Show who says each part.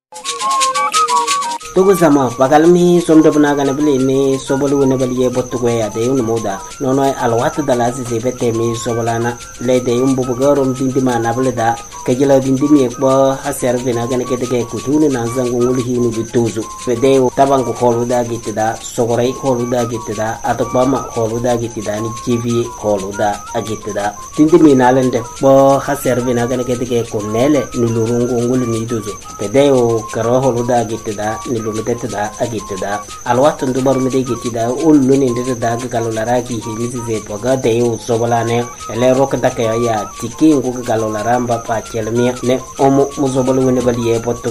Speaker 1: Tugu sama bakalmi somdo buna kana bili ni sobolu ne bali ye bottu ko ya de un moda nono alwat dala si bete mi sobolana le de un bubu garom dindi mana bele da kejela dindi mi ko haser bina kana kete ke kutuni na zangu ngul hinu bituzu fede tabang ko holu da gitida sogorai holu da gitida atopama holu da gitida ni tv holu da agitida dindi mi nalende bo haser bina kana kete ke konele ni lurungu ngul ni duzu fede o karo holu da gitida ni lumedetda agitda alwat ndubar mede gitida ullu ni ndeda galolara ki hilizi ze toga de u sobalane ele rok dakaya ya tiki ngu galolara mba pa chelmi ne omu muzobalu ne baliye botto